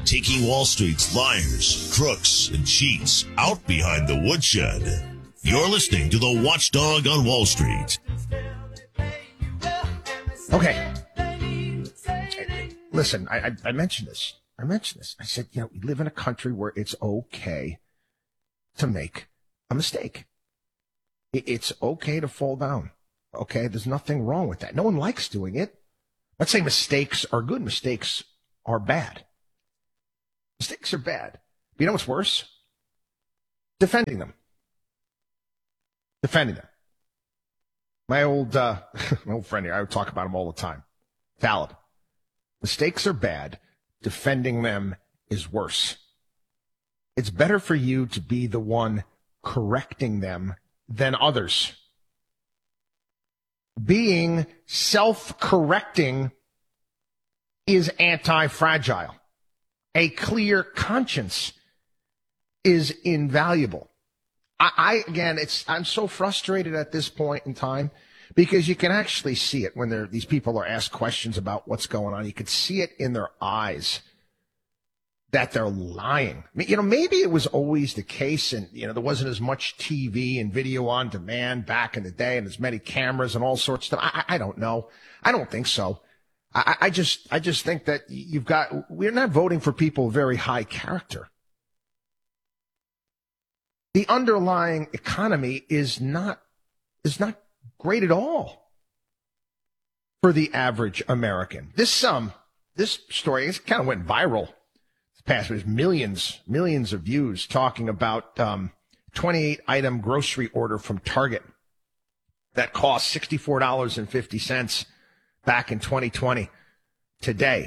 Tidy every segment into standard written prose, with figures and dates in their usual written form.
taking Wall Street's liars, crooks, and cheats out behind the woodshed. You're listening to the Watchdog on Wall Street. Okay. Listen, I mentioned this. I said, we live in a country where it's okay to make a mistake. It's okay to fall down. Okay, there's nothing wrong with that. No one likes doing it. Let's say mistakes are good. Mistakes are bad. Mistakes are bad. But you know what's worse? Defending them. My old friend here, I would talk about him all the time. Talib. Mistakes are bad. Defending them is worse. It's better for you to be the one correcting them than others. Being self-correcting is anti-fragile. A clear conscience is invaluable. I'm so frustrated at this point in time because you can actually see it when these people are asked questions about what's going on. You can see it in their eyes that they're lying. Maybe it was always the case and, there wasn't as much TV and video on demand back in the day and as many cameras and all sorts of stuff. I don't know. I don't think so. I just think that we're not voting for people of very high character. The underlying economy is not great at all for the average American. This story kind of went viral. Past was millions of views talking about 28-item grocery order from Target that cost $64.50 back in 2020. Today,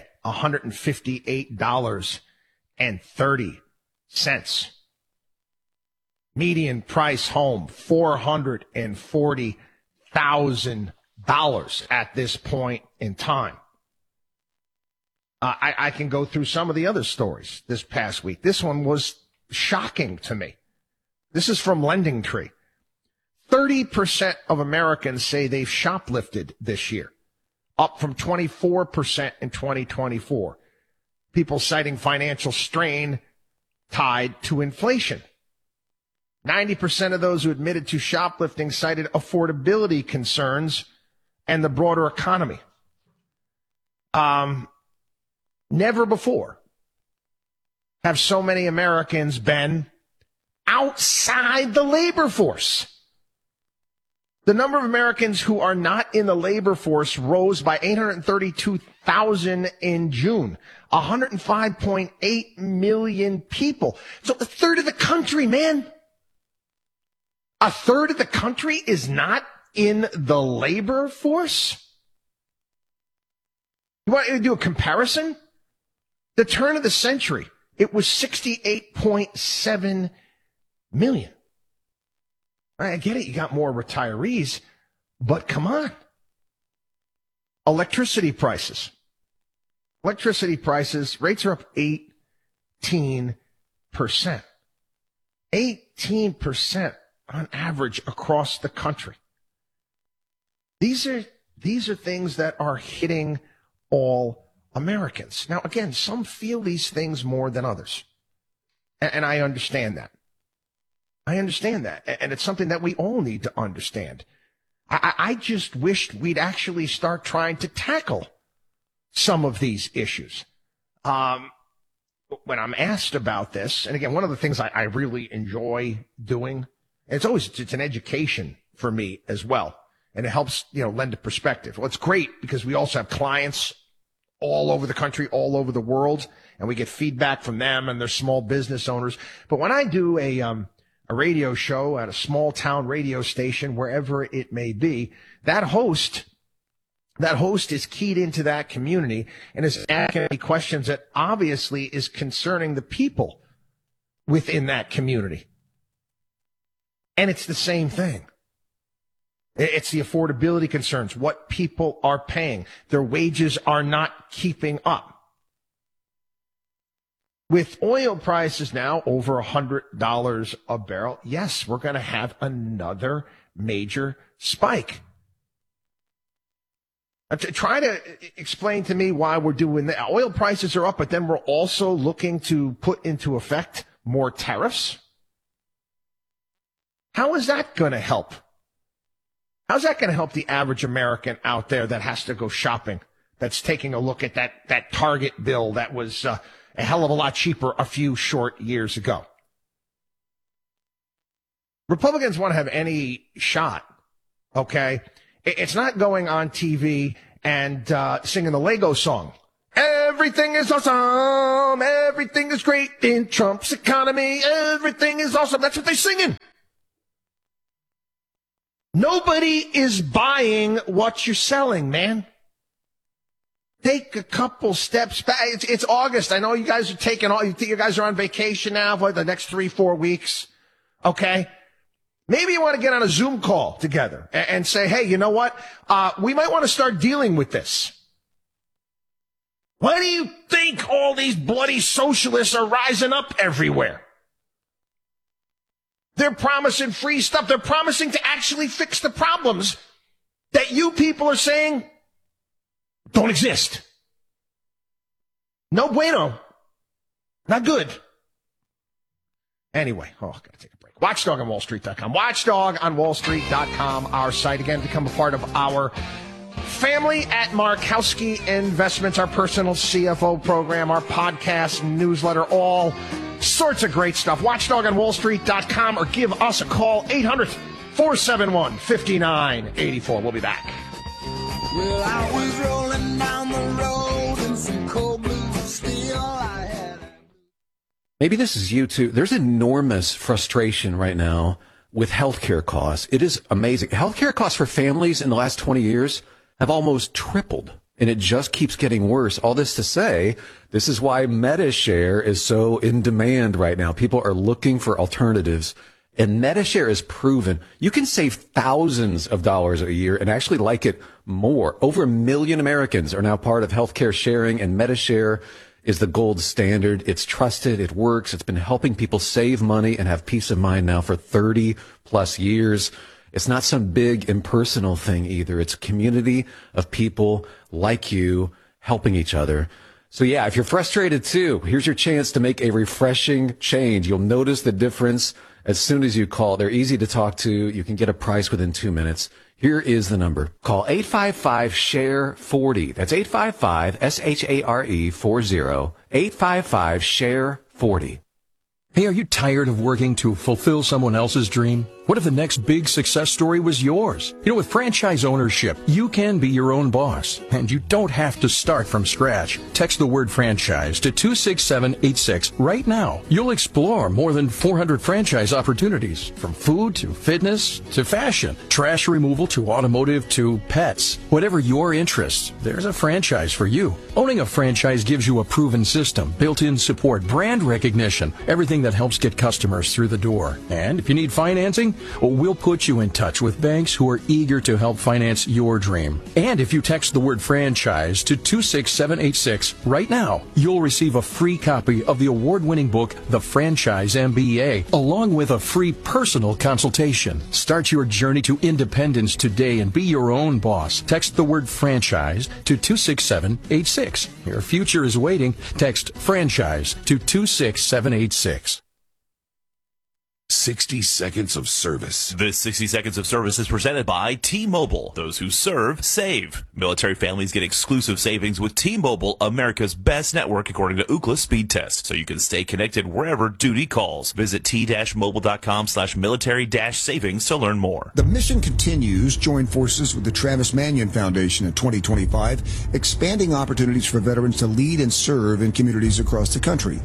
$158.30. Median price home, $440,000 at this point in time. I can go through some of the other stories this past week. This one was shocking to me. This is from LendingTree. 30% of Americans say they've shoplifted this year, up from 24% in 2024. People citing financial strain tied to inflation. 90% of those who admitted to shoplifting cited affordability concerns and the broader economy. Never before have so many Americans been outside the labor force. The number of Americans who are not in the labor force rose by 832,000 in June. 105.8 million people. So a third of the country, man. A third of the country is not in the labor force? You want to do a comparison? The turn of the century, it was 68.7 million. I get it, you got more retirees, but come on. Electricity prices, rates are up 18%. 18% on average across the country. These are things that are hitting all Americans. Now, again, some feel these things more than others. And I understand that. And it's something that we all need to understand. I just wished we'd actually start trying to tackle some of these issues. When I'm asked about this, and again, one of the things I really enjoy doing, and it's an education for me as well. And it helps, lend a perspective. Well, it's great because we also have clients all over the country, all over the world, and we get feedback from them and their small business owners. But when I do a radio show at a small town radio station, wherever it may be, that host is keyed into that community and is asking me questions that obviously is concerning the people within that community. And it's the same thing. It's the affordability concerns, what people are paying. Their wages are not keeping up. With oil prices now over $100 a barrel, yes, we're going to have another major spike. Try to explain to me why we're doing that. Oil prices are up, but then we're also looking to put into effect more tariffs. How is that going to help? How's that going to help the average American out there that has to go shopping, that's taking a look at that Target bill that was a hell of a lot cheaper a few short years ago? Republicans want to have any shot, okay? It's not going on TV and singing the Lego song. Everything is awesome. Everything is great in Trump's economy. Everything is awesome. That's what they're singing. Nobody is buying what you're selling, man. Take a couple steps back. It's August. I know you guys are you guys are on vacation now for the next 3-4 weeks. Okay. Maybe you want to get on a Zoom call together and say, hey, you know what? We might want to start dealing with this. Why do you think all these bloody socialists are rising up everywhere? They're promising free stuff. They're promising to actually fix the problems that you people are saying don't exist. No bueno. Not good. Anyway, gotta take a break. WatchDogOnWallStreet.com. WatchDogOnWallStreet.com, our site. Again, become a part of our family at Markowski Investments, our personal CFO program, our podcast, newsletter, all sorts of great stuff. WatchDogOnWallStreet.com, or give us a call, 800-471-5984. We'll be back. Well, I was rolling down the road in some cold blue steel. I had... Maybe this is you too. There's enormous frustration right now with healthcare costs. It is amazing. Healthcare costs for families in the last 20 years have almost tripled, and it just keeps getting worse. All this to say, this is why MediShare is so in demand right now. People are looking for alternatives, and MediShare is proven you can save thousands of dollars a year and actually like it more. Over 1 million Americans are now part of healthcare sharing, and MediShare is the gold standard. It's trusted. It works. It's been helping people save money and have peace of mind now for 30 plus years. It's not some big impersonal thing either. It's a community of people like you helping each other. So yeah, if you're frustrated too, here's your chance to make a refreshing change. You'll notice the difference as soon as you call. They're easy to talk to. You can get a price within 2 minutes. Here is the number. Call 855-SHARE-40. That's 855-SHARE-40. 855-SHARE-40. Hey, are you tired of working to fulfill someone else's dream? What if the next big success story was yours? You know, with franchise ownership, you can be your own boss, and you don't have to start from scratch. Text the word franchise to 26786 right now. You'll explore more than 400 franchise opportunities, from food to fitness to fashion, trash removal to automotive to pets. Whatever your interests, there's a franchise for you. Owning a franchise gives you a proven system, built-in support, brand recognition, everything that helps get customers through the door. And if you need financing, well, we'll put you in touch with banks who are eager to help finance your dream. And if you text the word franchise to 26786 right now, you'll receive a free copy of the award-winning book, The Franchise MBA, along with a free personal consultation. Start your journey to independence today and be your own boss. Text the word franchise to 26786. Your future is waiting. Text franchise to 26786. 60 seconds of service. This 60 seconds of service is presented by T-Mobile. Those who serve, save. Military families get exclusive savings with T-Mobile, America's best network according to Ookla speed test, so you can stay connected wherever duty calls. Visit t-mobile.com/military-savings to learn more. The mission continues. Join forces with the Travis Manion Foundation in 2025, expanding opportunities for veterans to lead and serve in communities across the country.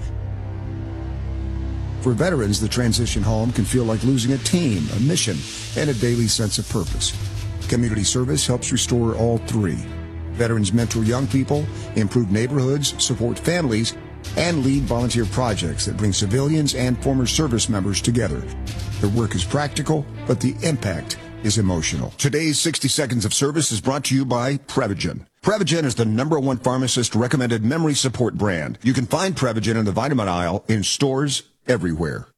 For veterans, the transition home can feel like losing a team, a mission, and a daily sense of purpose. Community service helps restore all three. Veterans mentor young people, improve neighborhoods, support families, and lead volunteer projects that bring civilians and former service members together. Their work is practical, but the impact is emotional. Today's 60 Seconds of Service is brought to you by Prevagen. Prevagen is the #1 pharmacist-recommended memory support brand. You can find Prevagen in the vitamin aisle in stores everywhere.